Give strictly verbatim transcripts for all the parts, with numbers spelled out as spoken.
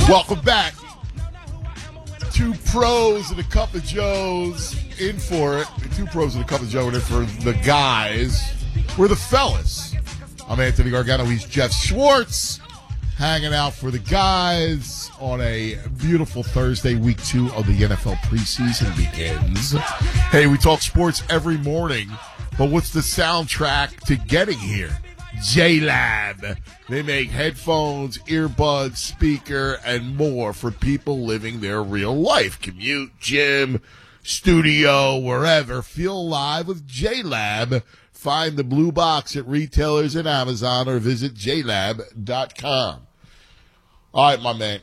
Welcome back. Two pros and a cup of Joes in for it. Two pros and a cup of Joe in for the guys. We're the fellas. I'm Anthony Gargano. He's Jeff Schwartz. Hanging out for the guys on a beautiful Thursday. Week two of the N F L preseason begins. Hey, we talk sports every morning, but what's the soundtrack to getting here? J-Lab. They make headphones, earbuds, speaker, and more for people living their real life. Commute, gym, studio, wherever. Feel alive with J-Lab. Find the blue box at retailers and Amazon or visit j lab dot com. All right, my man.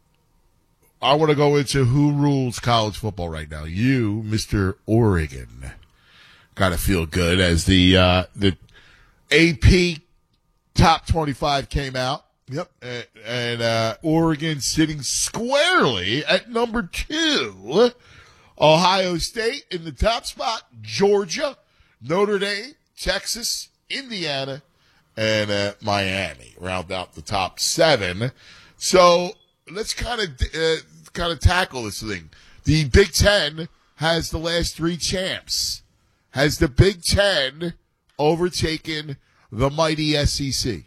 I want to go into who rules college football right now. You, Mister Oregon. Got to feel good as the uh, the A P top twenty-five came out. Yep. And, and uh, Oregon sitting squarely at number two. Ohio State in the top spot. Georgia, Notre Dame, Texas, Indiana, and uh, Miami round out the top seven. So let's kind of uh, kind of tackle this thing. The Big Ten has the last three champs. Has the Big Ten overtaken the mighty S E C?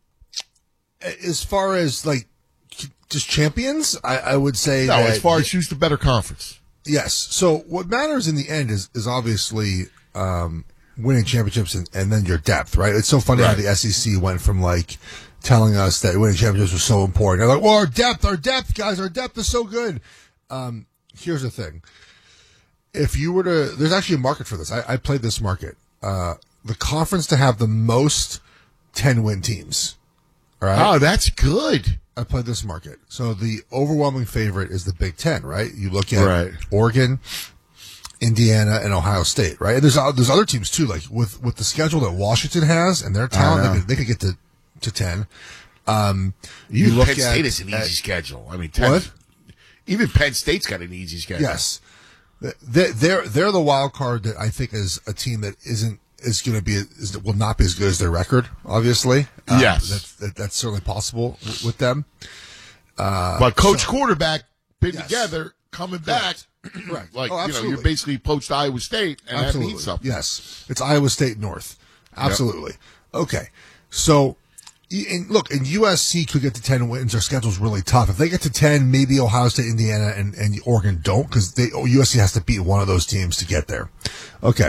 As far as, like, just champions, I, I would say no, that... as far as who's the better conference. Yes. So what matters in the end is, is obviously um, winning championships and, and then your depth, right? It's so funny Right. how the S E C went from, like, telling us that winning championships was so important. They're like, well, our depth, our depth, guys, our depth is so good. Um, here's the thing. If you were to, there's actually a market for this. I, I played this market. Uh, the conference to have the most ten-win teams. All right? Oh, that's good. I played this market. So the overwhelming favorite is the Big Ten, right? You look at Right. Oregon, Indiana, and Ohio State, right? And there's uh, there's other teams too, like with, with the schedule that Washington has and their talent, they could, they could get to, to ten. Um, you Even look Penn at, State is an easy at- schedule. I mean, What? Texas, even Penn State's got an easy schedule. Yes. They're, they're, they're the wild card that I think is a team that isn't, is going to be, is, will not be as good as their record, obviously. Um, Yes. That's, that, that's certainly possible w- with them. Uh, But coach so- quarterback been Yes. together, coming back. Correct. Like, Oh, you know, absolutely. you're basically poached Iowa State, and that Absolutely. means something. Yes. It's Iowa State North. Absolutely. Okay. So, and look, and U S C could get to ten wins. Their schedule's really tough. If they get to ten, maybe Ohio State, Indiana, and, and Oregon don't, because they U S C has to beat one of those teams to get there. Okay.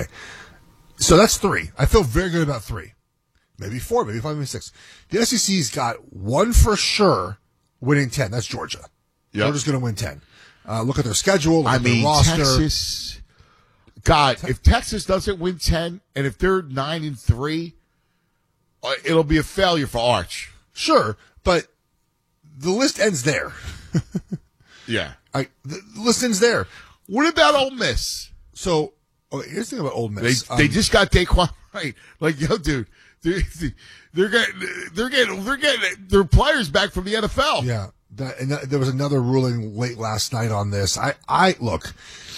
So that's three. I feel very good about three. Maybe four, maybe five, maybe six. The S E C's got one for sure winning ten. That's Georgia. Yep. Georgia's going to win ten. Uh, look at their schedule. Look I at their mean, roster. Texas. God, if Texas doesn't win ten, and if they're nine and three, uh, it'll be a failure for Arch. Sure, but the list ends there. Yeah. I, the list ends there. What about Ole Miss? So, oh, here's the thing about Ole They Miss. they Um, just got Daquan right. Like, yo, dude, they're, they're getting they're getting they're getting their players back from the N F L. yeah, that, and that, there was another ruling late last night on this. I, I look.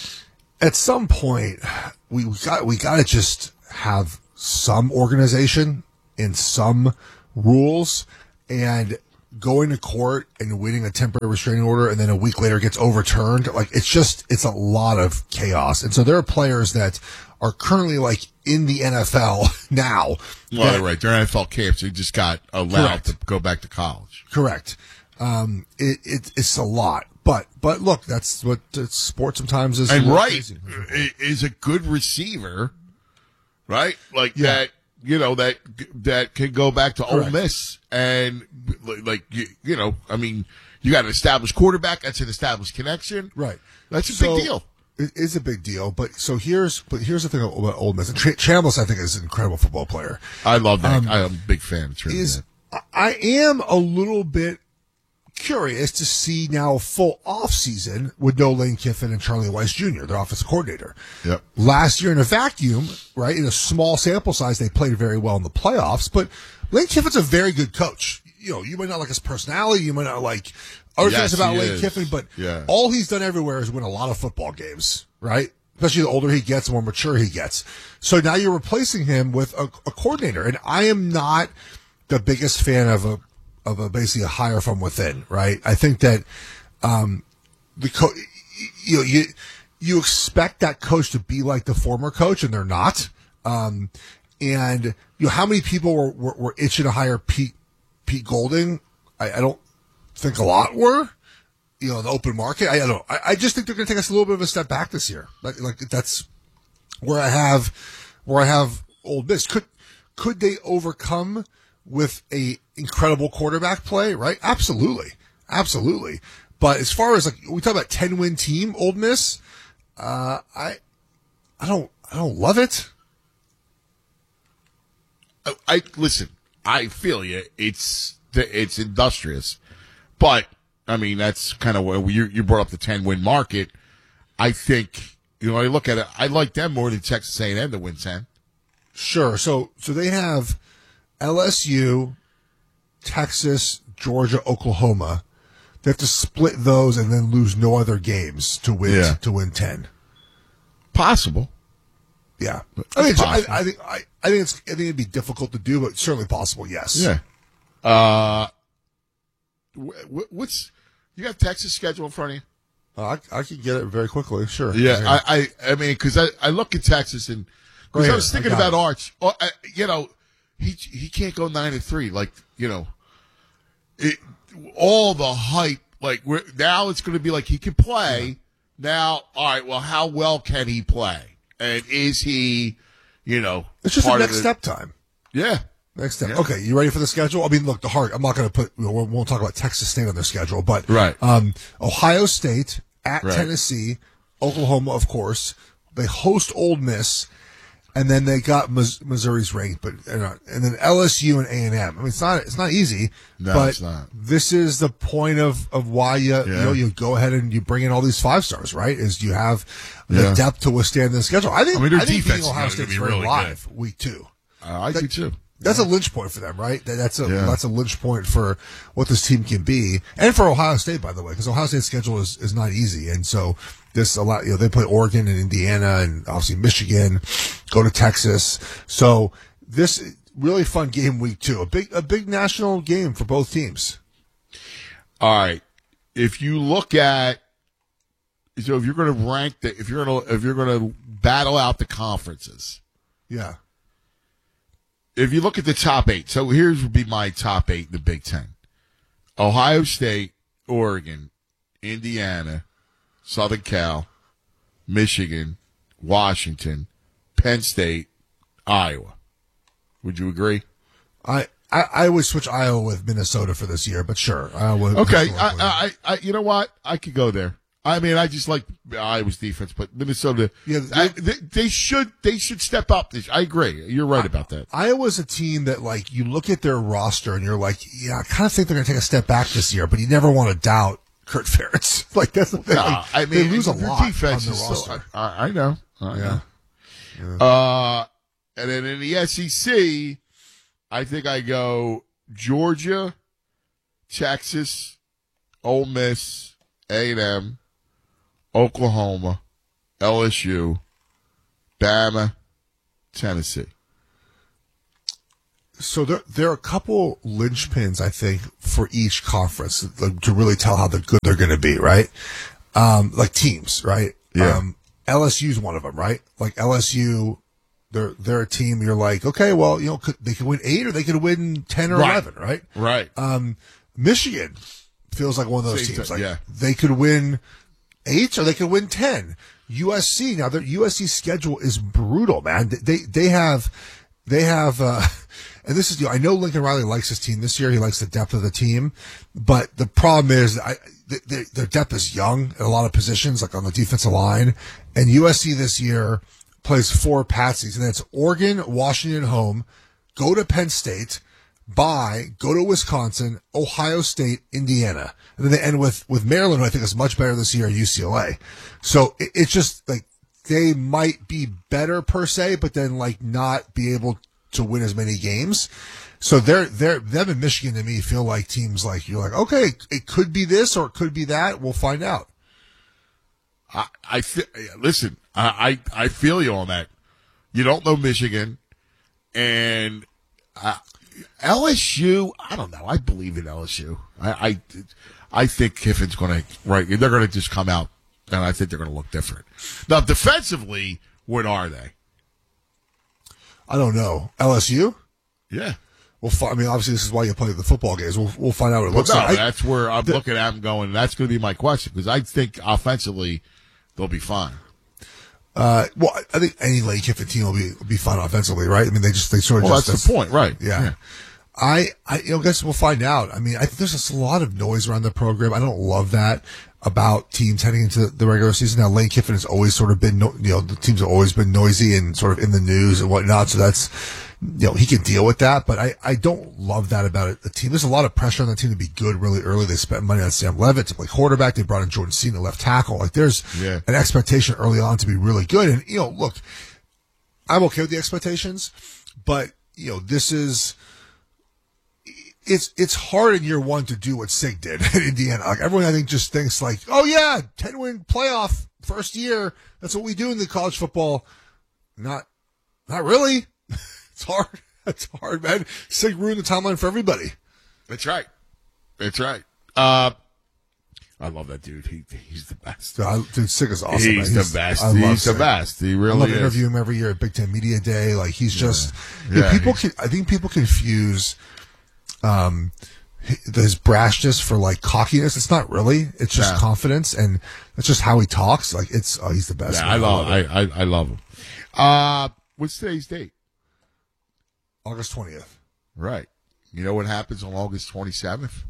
At some point, we we got we got to just have some organization and some rules, and going to court and winning a temporary restraining order and then a week later gets overturned. Like, it's just, it's a lot of chaos. And so there are players that are currently like in the N F L now. Well, that- right. They're N F L camps. They just got allowed Correct. to go back to college. Correct. Um, it, it, it's a lot, but, but look, that's what uh, sports sometimes is. And a little Wright crazy. i- is a good receiver, right? Like Yeah. that, you know, that that can go back to Ole Correct. Miss and like you, you know, I mean, you got an established quarterback. That's an established connection, Right. That's a So, big deal. It is a big deal, but so here's, but here's the thing about Ole Miss. And Tra- Chambliss, I think, is an incredible football player. I love that. Um, I'm a big fan of Trinidad. Is I am a little bit curious to see now a full off season with no Lane Kiffin and Charlie Weiss Junior, their offensive coordinator. Yep. Last year in a vacuum, right, in a small sample size, they played very well in the playoffs, but Lane Kiffin's a very good coach. You know, you might not like his personality, you might not like other Yes, things about he Lane is. Kiffin, but Yeah. all he's done everywhere is win a lot of football games, right? Especially the older he gets, the more mature he gets. So now you're replacing him with a, a coordinator, and I am not the biggest fan of a of a basically a hire from within, right? I think that um, the co- you know, you you expect that coach to be like the former coach, and they're not. Um, and you know, how many people were, were, were itching to hire Pete Pete Golding? I, I don't think a lot were. You know, the open market. I, I don't know. I, I just think they're going to take us a little bit of a step back this year. Like, like that's where I have where I have Ole Miss. Could could they overcome with a incredible quarterback play? Right? Absolutely, absolutely. But as far as like we talk about ten win team, Ole Miss, uh, I I don't I don't love it. I, I listen. I feel you. It's it's industrious, but I mean that's kind of where you you brought up the ten win market. I think you know I look at it. I like them more than Texas A and M to win ten. Sure. So so they have L S U, Texas, Georgia, Oklahoma. They have to split those and then lose no other games to win Yeah. to win ten. Possible. Yeah, It's I think I, possible. I think I, I think it's I think it'd be difficult to do, but certainly possible. Yes. Yeah. Uh, wh- wh- what's you got Texas schedule in front of you? Uh, I I could get it very quickly. Sure. Yeah, I, I, I mean, because I, I look at Texas and because Right I was here, I thinking got about it. Arch. Oh, I, you know, he he can't go nine and three. Like you know, it, all the hype. Like we're, now, it's going to be like he can play. Now, all right. Well, how well can he play? And is he, you know, It's just a part of next the- step time. Yeah, Next step. Yeah. Okay, you ready for the schedule? I mean, look, the heart. I'm not going to put. We won't won't talk about Texas State on their schedule, but Right. Um, Ohio State at Right. Tennessee, Oklahoma, of course. They host Ole Miss, and then they got Mis- Missouri's ranked, but they're not. And then L S U and A and M. I mean, it's not. It's not easy. No, but it's not. This is the point of of why you you Yeah. know you go ahead and you bring in all these five stars, right? Is you have the Yeah. depth to withstand the schedule. I think. I mean, their I think defense being is Ohio gonna State's be very really live week two. uh, I do too. That's a lynch point for them, right? That- That's a Yeah. that's a lynch point for what this team can be, and for Ohio State, by the way, because Ohio State's schedule is, is not easy, and so this a lot. You know, they play Oregon and Indiana, and obviously Michigan, go to Texas. So this really fun game week two, a big a big national game for both teams. All right. If you look at, so if you're going to rank the, if you're going to, if you're going to battle out the conferences, Yeah, if you look at the top eight, so here's would be my top eight in the Big Ten: Ohio State, Oregon, Indiana, Southern Cal, Michigan, Washington, Penn State, Iowa. Would you agree? I. I, I would switch Iowa with Minnesota for this year, but sure. Iowa, Okay, I, I, I, you know what? I could go there. I mean, I just like Iowa's defense, but Minnesota, Yeah, I, they, they should, they should step up. This, I agree. You're right about that. Iowa's a team that, like, you look at their roster and you're like, yeah, I kind of think they're going to take a step back this year, but you never want to doubt Kurt Ferentz. Like, that's the thing. Nah, Like, I mean, they lose a their lot defense on is their so- roster. I, I know. I Yeah. know. Uh, and then in the S E C, I think I go Georgia, Texas, Ole Miss, A and M, Oklahoma, L S U, Bama, Tennessee. So there, there are a couple linchpins, I think, for each conference like, to really tell how the good they're going to be, right? Um, like teams, right? Yeah. Um, L S U's one of them, right? Like L S U, they're they're a team. You're like, okay, well, you know, could, they could win eight or they could win ten or Right. eleven, right? Right. Um, Michigan feels like one of those Same teams. time, Like yeah. they could win eight or they could win ten. U S C now, their U S C schedule is brutal, man. They they have they have, uh, and this is you know, I know Lincoln Riley likes his team this year. He likes the depth of the team, but the problem is I, they, they, their depth is young in a lot of positions, like on the defensive line. And U S C this year plays four patsies, and that's Oregon, Washington home, go to Penn State, bye, go to Wisconsin, Ohio State, Indiana. And then they end with, with Maryland, who I think is much better this year, U C L A. So it, it's just like they might be better per se, but then like not be able to win as many games. So they're, they're, them and Michigan to me feel like teams like, you're like, okay, it could be this or it could be that. We'll find out. I, I fe- listen. I, I I feel you on that. You don't know Michigan, and uh, L S U, I don't know. I believe in L S U. I, I, I think Kiffin's going to, right, they're going to just come out, and I think they're going to look different. Now, defensively, what are they? I don't know. L S U? Yeah. We'll fi- I mean, obviously, this is why you play the football games. We'll we'll find out what it Well, looks no, like. that's where I'm the, looking at them going, that's going to be my question, because I think offensively they'll be fine. Uh, well, I think any Lane Kiffin team will be will be fine offensively, right? I mean, they just they sort of Well, just that's the point, right? Yeah. yeah. I, I, you know, guess we'll find out. I mean, I think there's just a lot of noise around the program. I don't love that about teams heading into the regular season. Now, Lane Kiffin has always sort of been, you know, the teams have always been noisy and sort of in the news and whatnot. So that's, you know, he can deal with that. But I, I don't love that about it. The team, there's a lot of pressure on the team to be good really early. They spent money on Sam Levitt to play quarterback. They brought in Jordan Cena, left tackle. Like there's yeah. an expectation early on to be really good. And, you know, look, I'm okay with the expectations, but, you know, this is, It's it's hard in year one to do what Sig did in Indiana. Like everyone, I think, just thinks like, oh yeah, ten win playoff first year. That's what we do in the college football. Not, not really. It's hard. It's hard, man. Sig ruined the timeline for everybody. That's right. That's right. Uh, I love that dude. He he's the best. Dude, I, dude Sig is awesome. He's, he's the best. I He's the Sig. best. He really I love is. interview him every year at Big Ten Media Day. Like he's just. Yeah. You know, Yeah, people. Can, I think people confuse. Um, his brashness for like cockiness. It's not really. It's just yeah. confidence, and that's just how he talks. Like it's. Oh, he's the best. Yeah, man. I love. I love, I, I I love him. Uh, what's today's date? August twentieth. Right. You know what happens on August twenty seventh?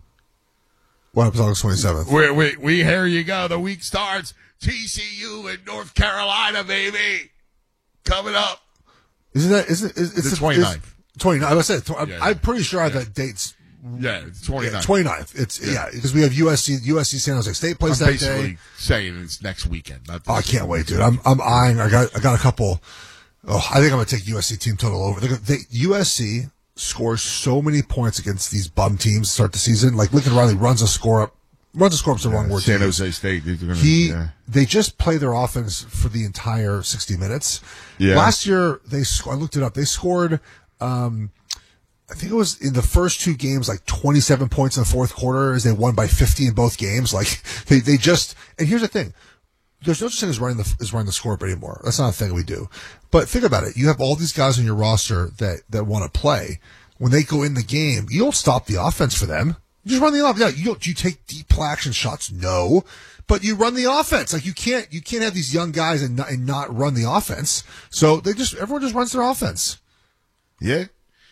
What happens August twenty seventh? We we we here you go. The week starts. T C U in North Carolina, baby, coming up. Isn't that? Isn't is, it's the twenty-ninth? twenty-ninth. I was saying. I'm, Yeah. I'm pretty sure I have that dates. Yeah, it's twenty-ninth. Yeah, twenty-ninth. It's Yeah. yeah, because we have U S C. U S C San Jose State plays I'm that basically day. saying it's next weekend. Not Oh, I this can't wait, dude. I'm I'm eyeing. I got I got a couple. Oh, I think I'm gonna take U S C team total over. They're gonna, they, U S C scores so many points against these bum teams to start the season. Like Lincoln Riley runs a score up. Runs a score up's the wrong word. San to use. Jose State. They're gonna, He, yeah. they just play their offense for the entire sixty minutes. Yeah. Last year, they, sc- I looked it up. They scored, um, I think it was in the first two games, like twenty-seven points in the fourth quarter as they won by fifty in both games. Like they, they just, and here's the thing. There's no such thing as running the, as running the score up anymore. That's not a thing we do. But think about it. You have all these guys on your roster that, that want to play. When they go in the game, you don't stop the offense for them. You just run the offense. Yeah, you don't, do you take deep play action shots? No. But you run the offense. Like you can't, you can't have these young guys and not, and not run the offense. So they just, everyone just runs their offense. Yeah.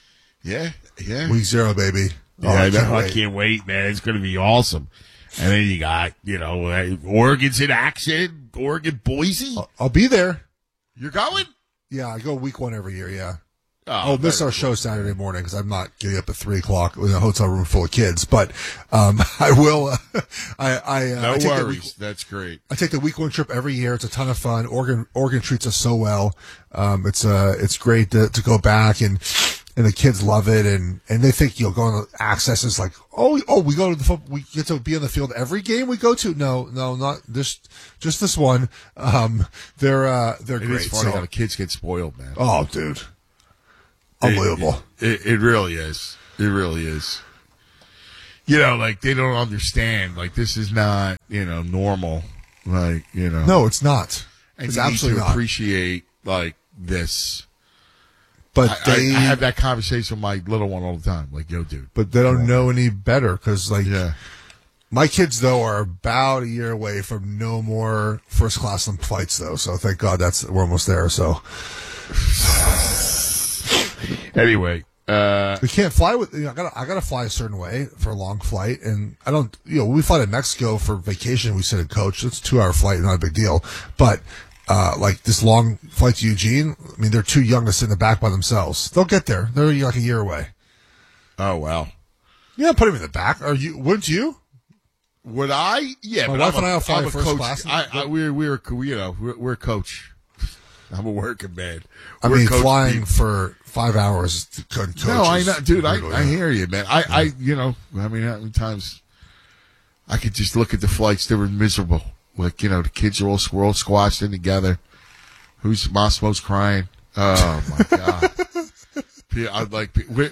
Yeah. Yeah. Week zero, baby. Yeah, Oh, I, I can't know. I wait. can't wait, man. It's going to be awesome. And then you got, you know, uh, Oregon's in action. Oregon, Boise. I'll, I'll be there. You're going? Yeah, I go week one every year. Yeah. Oh, I'll miss very our cool. show Saturday morning because I'm not getting up at three o'clock in a hotel room full of kids. But um, I will. Uh, I, I, uh, No I take the worries. week- That's great. I take the week one trip every year. It's a ton of fun. Oregon, Oregon treats us so well. Um, it's uh, it's great to, to go back and and the kids love it and, and they think you'll go on the access is like oh oh we go to the football, we get to be on the field every game we go to. No no not this just this one. Um, they're uh, they're It great. is funny So- how the kids get spoiled, man. oh dude, unbelievable. It, it, it really is. It really is. You know, like they don't understand. Like this is not, you know, normal. Like, you know. No, it's not. and It's you need absolutely to not. appreciate like this. But I, they I, I have that conversation with my little one all the time. Like, yo, dude. but they don't know any better because like Yeah. my kids though are about a year away from no more first class flights though. So thank God that's we're almost there. So Anyway, uh, we can't fly with. You know, I gotta I gotta fly a certain way for a long flight, and I don't. You know, when we fly to Mexico for vacation, we sit in coach. It's a two hour flight, not a big deal. But uh, like this long flight to Eugene, I mean, they're too young to sit in the back by themselves. They'll get there. They're like a year away. oh, well. Yeah, put them in the back. Are you? Wouldn't you? Would I? Yeah, My but wife I'm and a- I will fly I'm a first coach. class. I, I, we're, we're, you know, we're, we're a coach. I'm a working man. I We're mean, coach flying people. for five hours to co- coach. No, I is know, dude. I, brutal, I yeah. hear you, man. I, I, you know, I mean, how many times I could just look at the flights; they were miserable. Like, you know, the kids are all, we're all squashed in together. Who's Massimo's crying? Oh my god! I like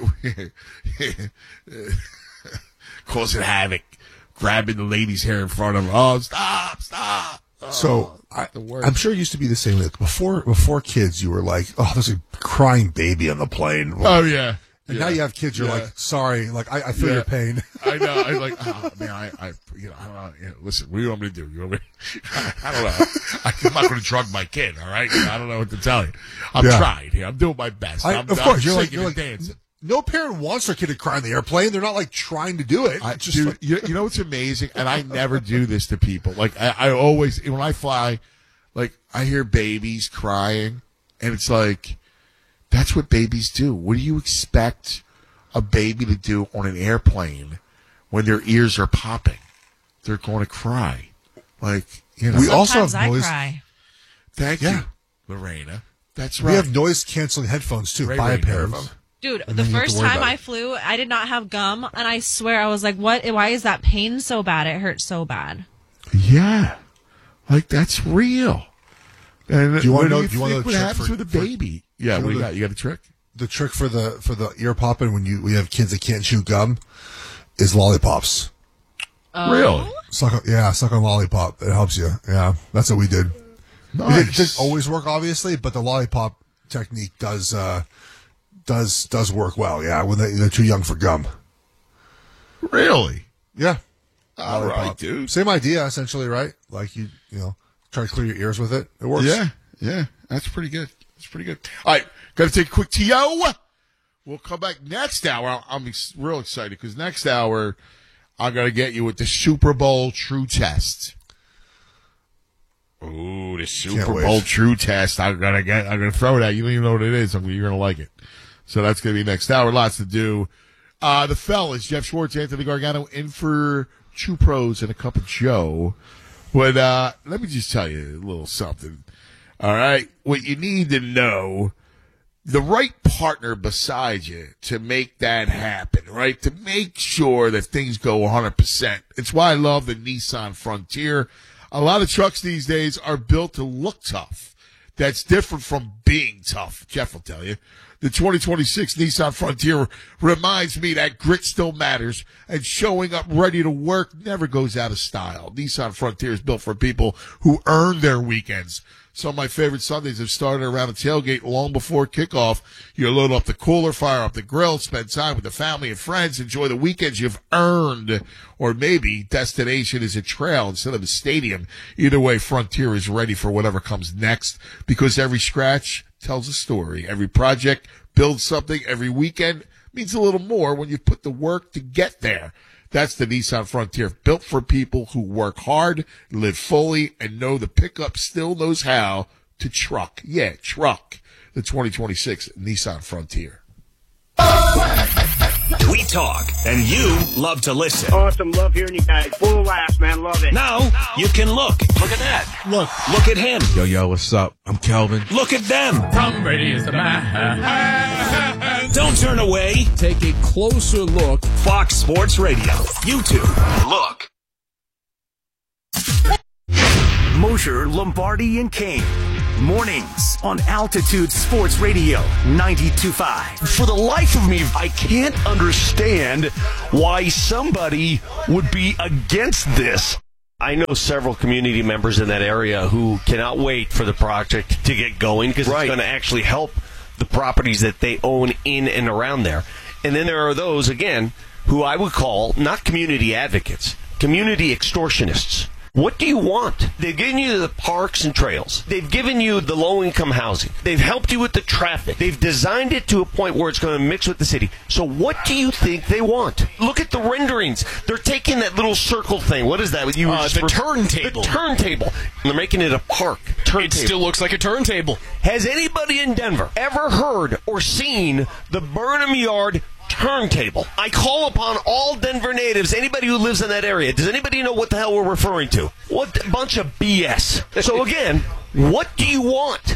causing havoc, grabbing the lady's hair in front of her. Oh, stop, stop. Oh, so I, I'm sure it used to be the same. Like before, before kids, you were like, "Oh, there's a crying baby on the plane." Oh yeah. And yeah. now you have kids. You're yeah. like, "Sorry, like I, I feel yeah. your pain." I know. I like. Oh, man, I, I, you know, I don't know. You know, listen, what do you want me to do? You want me? I don't know. I'm not going to drug my kid. All right. I don't know what to tell you. I'm yeah. trying here. I'm doing my best. I, I'm, of I'm course, you're like, singing you're and like dancing. No parent wants their kid to cry in the airplane. They're not like trying to do it. I, just dude, like, you, you know what's amazing? And I never do this to people. Like I, I always, when I fly, like I hear babies crying, and it's like, that's what babies do. What do you expect a baby to do on an airplane when their ears are popping? They're going to cry. Like, you know. We Sometimes also have I noise. cry. Thank Yeah. you, Lorena. That's right. We have noise canceling headphones too. Ray Buy Ray a pair of knows. them. Dude, And the then you have to first worry time about I it. flew, I did not have gum, and I swear I was like, "What? Why is that pain so bad? It hurts so bad." Yeah, like that's real. And Do you wanna what know- you do you wanna think know what the trick happens for- with a for- baby? Yeah, you know what do you the- got? You got a trick? The trick for the for the ear popping when you we have kids that can't chew gum is lollipops. Oh. Really? Suck on, yeah, suck on lollipop. It helps you. Yeah, that's what we did. Nice. It doesn't always work, obviously, but the lollipop technique does uh, does does work well. Yeah, when they, they're too young for gum. Really? Yeah. All Lollipop. right, dude. Same idea, essentially, right? Like you, you know, try to clear your ears with it. It works. Yeah, yeah. That's pretty good. That's pretty good. All right, got to take a quick T O. We'll come back next hour. I'm ex- real excited because next hour I'm going to get you with the Super Bowl True Test. Ooh, the Super wait. Bowl True Test. I'm gonna get. I'm gonna throw it at you. You don't even know what it is. I'm, you're gonna like it. So that's gonna be next hour. Lots to do. Uh, the fellas, Jeff Schwartz, Anthony Gargano, in for Two Pros and a Cup of Joe. But uh, let me just tell you a little something. All right, what you need to know: the right partner beside you to make that happen. Right, to make sure that things go one hundred percent. It's why I love the Nissan Frontier. A lot of trucks these days are built to look tough. That's different from being tough. Jeff will tell you. The twenty twenty-six Nissan Frontier reminds me that grit still matters, and showing up ready to work never goes out of style. Nissan Frontier is built for people who earn their weekends. Some of my favorite Sundays have started around the tailgate long before kickoff. You load up the cooler, fire up the grill, spend time with the family and friends, enjoy the weekends you've earned. Or maybe destination is a trail instead of a stadium. Either way, Frontier is ready for whatever comes next, because every scratch tells a story. Every project builds something. Every weekend means a little more when you put the work to get there. That's the Nissan Frontier, built for people who work hard, live fully, and know the pickup still knows how to truck. Yeah, truck. The twenty twenty-six Nissan Frontier. We talk, and you love to listen. Awesome. Love hearing you guys. Full of laughs, man. Love it. Now you can look. Look at that. Look. Look at him. Yo, yo, what's up? I'm Kelvin. Look at them. Tom Brady is the man. Don't turn away. Take a closer look. Fox Sports Radio. YouTube. Look. Mosher, Lombardi, and Kane. Mornings on Altitude Sports Radio ninety-two point five. For the life of me, I can't understand why somebody would be against this. I know several community members in that area who cannot wait for the project to get going because Right. it's going to actually help the properties that they own in and around there. And then there are those, again, who I would call not community advocates, community extortionists. What do you want? They've given you the parks and trails. They've given you the low-income housing. They've helped you with the traffic. They've designed it to a point where it's going to mix with the city. So what do you think they want? Look at the renderings. They're taking that little circle thing. What is that? You were Uh, just the re- turntable. The turntable. And they're making it a park. Turntable. It still looks like a turntable. Has anybody in Denver ever heard or seen the Burnham Yard turntable? I call upon all Denver natives, anybody who lives in that area. Does anybody know what the hell we're referring to? What a bunch of B S. So again, what do you want?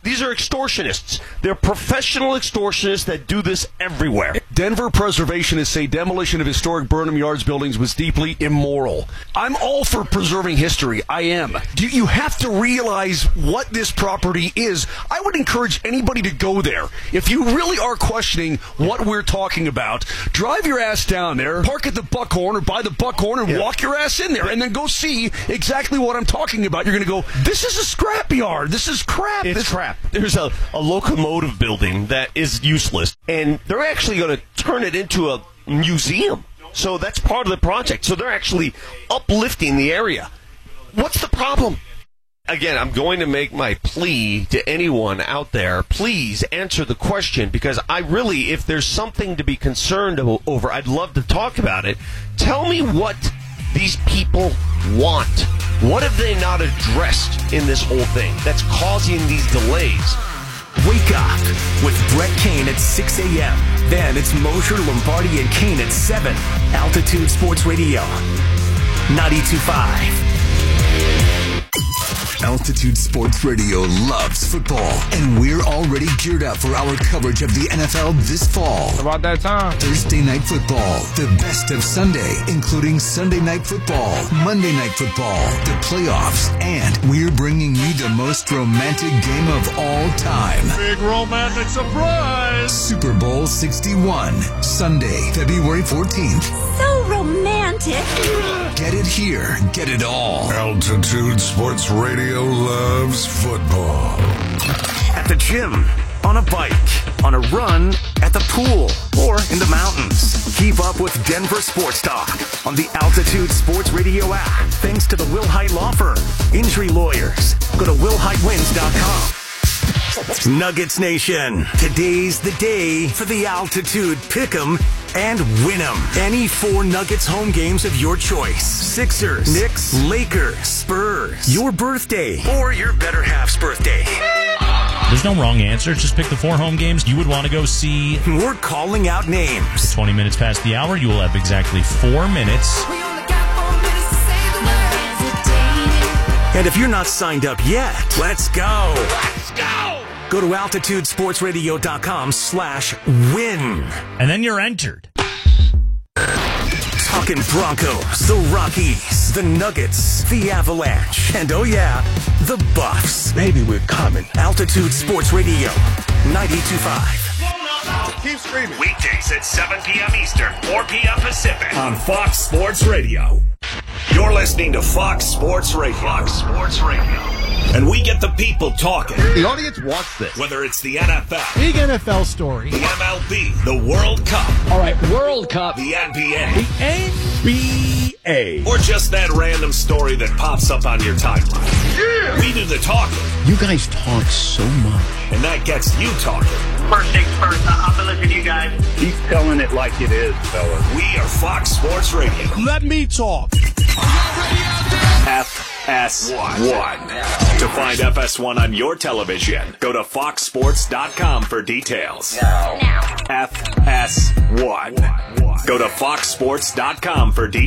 These are extortionists. They're professional extortionists that do this everywhere. Denver preservationists say demolition of historic Burnham Yards buildings was deeply immoral. I'm all for preserving history. I am. You, you have to realize what this property is. I would encourage anybody to go there. If you really are questioning what we're talking about, drive your ass down there, park at the Buckhorn or by the Buckhorn and Yeah. walk your ass in there, and then go see exactly what I'm talking about. You're going to go, this is a scrapyard. This is crap. It's this crap. There's a, a locomotive building that is useless, and they're actually going to turn it into a museum. So that's part of the project. So they're actually uplifting the area. What's the problem? Again, I'm going to make my plea to anyone out there. Please answer the question, because I really, if there's something to be concerned o- over, I'd love to talk about it. Tell me what these people want. What have they not addressed in this whole thing that's causing these delays? Wake up with Brett Kane at six a.m. Then it's Mosher, Lombardi, and Kane at seven. Altitude Sports Radio, ninety-two point five. Altitude Sports Radio loves football, and we're already geared up for our coverage of the N F L this fall. About that time. Thursday Night Football, the best of Sunday, including Sunday Night Football, Monday Night Football, the playoffs, and we're bringing you the most romantic game of all time. Big romantic surprise. Super Bowl sixty-one, Sunday, February fourteenth. So romantic. Get it here, get it all. Altitude Sports Radio loves football. At the gym, on a bike, on a run, at the pool, or in the mountains. Keep up with Denver Sports Talk on the Altitude Sports Radio app. Thanks to the Will Height Law Firm. Injury lawyers. Go to will height wins dot com. Nuggets Nation. Today's the day for the Altitude Pick'em and Win'em. Any four Nuggets home games of your choice. Sixers, Knicks, Lakers, Spurs. Your birthday or your better half's birthday. There's no wrong answer. Just pick the four home games you would want to go see. We're calling out names. twenty minutes past the hour, you will have exactly four minutes. And if you're not signed up yet, let's go. Let's go. Go to altitude sports radio dot com slash win. And then you're entered. Talking Broncos, the Rockies, the Nuggets, the Avalanche, and oh yeah, the Buffs. Baby, we're coming. Altitude Sports Radio, ninety-two point five. Keep screaming. Weekdays at seven p.m. Eastern, four p.m. Pacific on Fox Sports Radio. You're listening to Fox Sports Radio. Fox Sports Radio. And we get the people talking. The audience wants this. Whether it's the N F L. Big N F L story. The M L B. The World Cup. All right, World Cup. The N B A. The N B A. Or just that random story that pops up on your timeline. Yeah! We do the talking. You guys talk so much. And that gets you talking. First things first, I'll be listening to you guys. Keep telling it like it is, fellas. We are Fox Sports Radio. Let me talk. F S one. To find F S one on your television, go to fox sports dot com for details. Now. F S one. Go to fox sports dot com for details.